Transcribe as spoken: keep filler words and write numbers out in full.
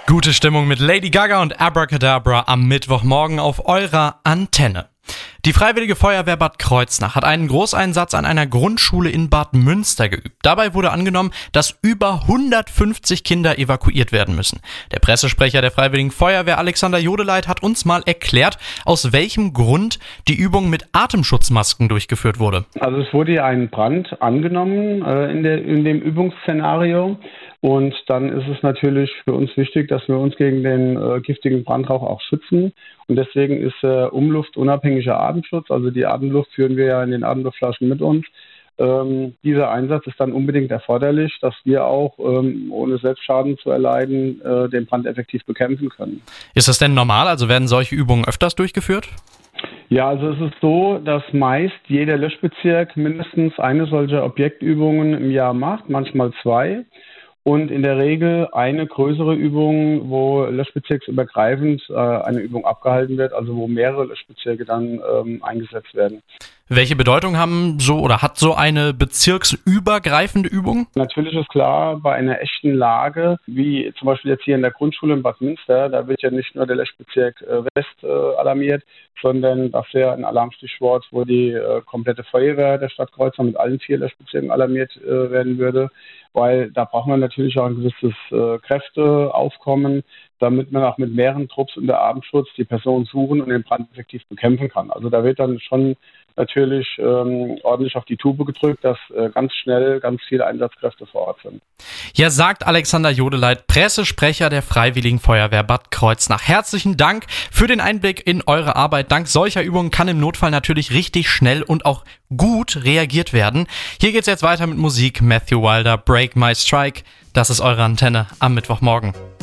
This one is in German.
Gute Stimmung mit Lady Gaga und Abracadabra am Mittwochmorgen auf eurer Antenne. Die Freiwillige Feuerwehr Bad Kreuznach hat einen Großeinsatz an einer Grundschule in Bad Münster geübt. Dabei wurde angenommen, dass über hundertfünfzig Kinder evakuiert werden müssen. Der Pressesprecher der Freiwilligen Feuerwehr Alexander Jodeleit hat uns mal erklärt, aus welchem Grund die Übung mit Atemschutzmasken durchgeführt wurde. Also es wurde ja ein Brand angenommen äh, in, der, in dem Übungsszenario. Und dann ist es natürlich für uns wichtig, dass wir uns gegen den äh, giftigen Brandrauch auch schützen. Und deswegen ist äh, umluftunabhängiger Atemschutz, also die Atemluft führen wir ja in den Atemluftflaschen mit uns. Ähm, dieser Einsatz ist dann unbedingt erforderlich, dass wir auch, ähm, ohne Selbstschaden zu erleiden, äh, den Brand effektiv bekämpfen können. Ist das denn normal? Also werden solche Übungen öfters durchgeführt? Ja, also es ist so, dass meist jeder Löschbezirk mindestens eine solcher Objektübungen im Jahr macht, manchmal zwei. Und in der Regel eine größere Übung, wo löschbezirksübergreifend äh, eine Übung abgehalten wird, also wo mehrere Löschbezirke dann ähm, eingesetzt werden. Welche Bedeutung haben so oder hat so eine bezirksübergreifende Übung? Natürlich ist klar, bei einer echten Lage, wie zum Beispiel jetzt hier in der Grundschule in Bad Münster, da wird ja nicht nur der Löschbezirk äh, West äh, alarmiert, sondern das wäre ein Alarmstichwort, wo die äh, komplette Feuerwehr der Stadt Kreuznach mit allen vier Löschbezirken alarmiert äh, werden würde. Weil da braucht man natürlich auch ein gewisses äh, Kräfteaufkommen, damit man auch mit mehreren Trupps unter Atemschutz die Person suchen und den Brand effektiv bekämpfen kann. Also da wird dann schon natürlich ähm, ordentlich auf die Tube gedrückt, dass äh, ganz schnell ganz viele Einsatzkräfte vor Ort sind. Ja, sagt Alexander Jodeleit, Pressesprecher der Freiwilligen Feuerwehr Bad Kreuznach. Herzlichen Dank für den Einblick in eure Arbeit. Dank solcher Übungen kann im Notfall natürlich richtig schnell und auch gut reagiert werden. Hier geht's jetzt weiter mit Musik. Matthew Wilder, Break My Strike. Das ist eure Antenne am Mittwochmorgen.